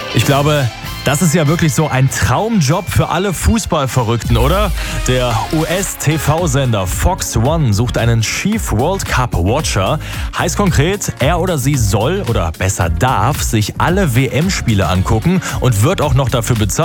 Ich glaube, das ist ja wirklich so ein Traumjob für alle Fußballverrückten, oder? Der US-TV-Sender Fox One sucht einen Chief World Cup Watcher. Heißt konkret, er oder sie soll oder besser darf sich alle WM-Spiele angucken und wird auch noch dafür bezahlt.